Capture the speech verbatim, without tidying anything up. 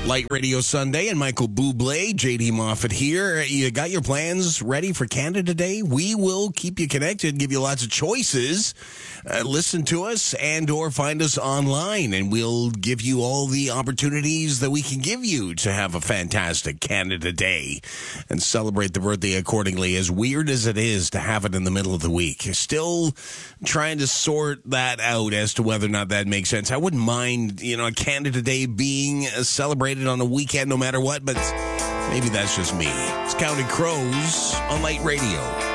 Light Radio Sunday and Michael Bublé, J D Moffat here. You got your plans ready for Canada Day? We will keep you connected, give you lots of choices. Uh, listen to us and or find us online, and we'll give you all the opportunities that we can give you to have a fantastic Canada Day and celebrate the birthday accordingly, as weird as it is to have it in the middle of the week. Still trying to sort that out as to whether or not that makes sense. I wouldn't mind, you know, Canada Day being celebrated on a weekend no matter what, but maybe that's just me. It's Counting Crows on Light Radio.